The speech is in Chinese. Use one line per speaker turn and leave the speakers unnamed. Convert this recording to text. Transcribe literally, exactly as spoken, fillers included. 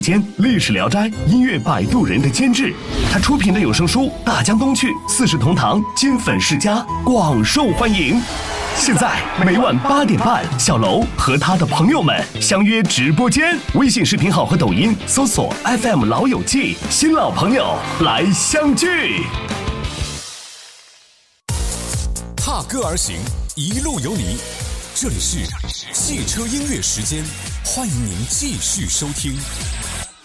间历史聊斋音乐摆渡人的监制，他出品的有声书《大江东去》《四世同堂》《金粉世家》广受欢迎。现在每晚八点半，小楼和他的朋友们相约直播间，微信视频号和抖音搜索 F M 老友记，新老朋友来相聚。
踏歌而行，一路有你。这里是汽车音乐时间，欢迎您继续收听。